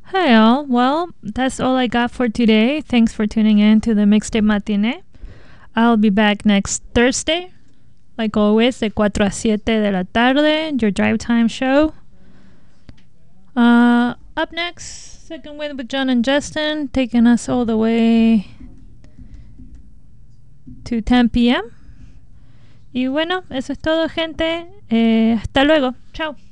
Hi all. Well, that's all I got for today. Thanks for tuning in to the Mixtape Matinee. I'll be back next Thursday, like always, de 4 a 7 de la tarde, your drive time show. Up next, Second Wind with John and Justin, taking us all the way to 10 p.m. Y bueno, eso es todo, gente. Hasta luego. Chao.